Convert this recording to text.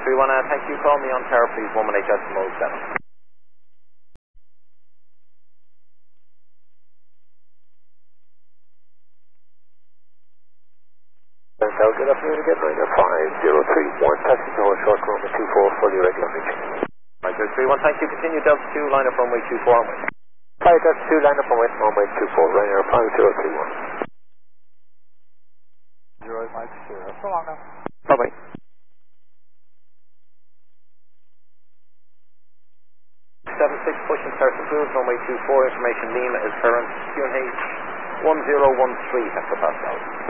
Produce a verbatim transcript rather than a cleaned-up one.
three one, uh, thank you. Call me on tower, please. one one eight decimal seven. So good afternoon again, Liner five zero three one, taxi tower, short runway two four, fully regular reaching. five zero three one, thank you. Continue Delta two, line up runway two four. five Delta two, line up runway, runway two four, Liner five zero three one. zero five zero, so long now. Bye-bye. seven six, pushing start approved, runway two four, information Lima is current, Q N H one zero one three, hectopascal.